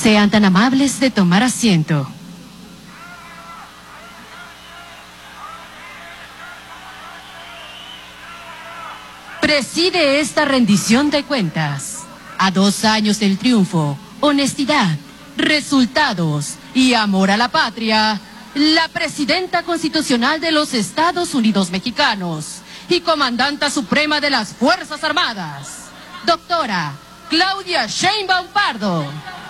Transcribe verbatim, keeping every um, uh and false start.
Sean tan amables de tomar asiento. Preside esta rendición de cuentas, a dos años del triunfo, honestidad, resultados y amor a la patria, la Presidenta Constitucional de los Estados Unidos Mexicanos y Comandanta Suprema de las Fuerzas Armadas, doctora Claudia Sheinbaum Pardo.